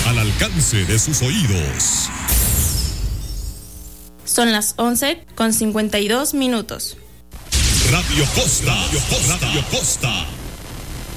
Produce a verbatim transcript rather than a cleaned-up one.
al alcance de sus oídos. Son las once con cincuenta y dos minutos. Radio Costa, Radio Costa, Radio Costa.